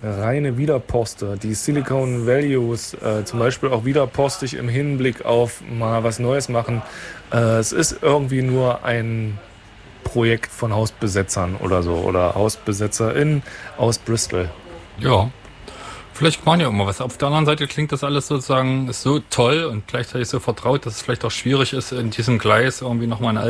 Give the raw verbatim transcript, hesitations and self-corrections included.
reine Wiederposter, die Silicon Values äh, zum Beispiel auch wiederpostig im Hinblick auf mal was Neues machen. Äh, es ist irgendwie nur ein Projekt von Hausbesetzern oder so oder HausbesetzerInnen aus Bristol. Ja, vielleicht machen ja immer was. Auf der anderen Seite klingt das alles sozusagen so toll und gleichzeitig so vertraut, dass es vielleicht auch schwierig ist, in diesem Gleis irgendwie nochmal ein